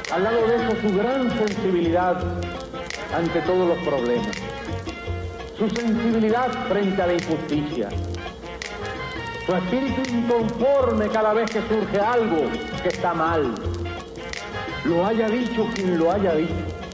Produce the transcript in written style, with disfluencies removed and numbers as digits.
Al lado de eso, su gran sensibilidad ante todos los problemas, su sensibilidad frente a la injusticia, su espíritu inconforme cada vez que surge algo que está mal. Lo haya dicho quien lo haya dicho,